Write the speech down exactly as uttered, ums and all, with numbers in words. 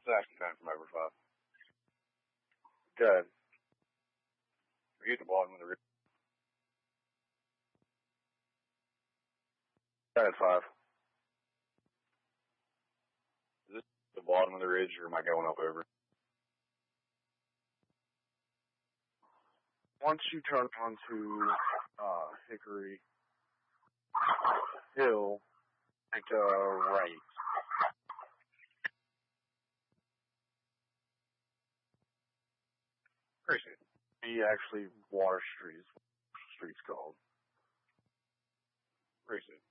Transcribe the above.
action time from over five. Good. Are you at the bottom of the ridge? At five. Is this the bottom of the ridge, or am I going up over? Once you turn onto uh, Hickory Hill, take a right. Appreciate it. He actually Water Street is what the street's called. Appreciate it.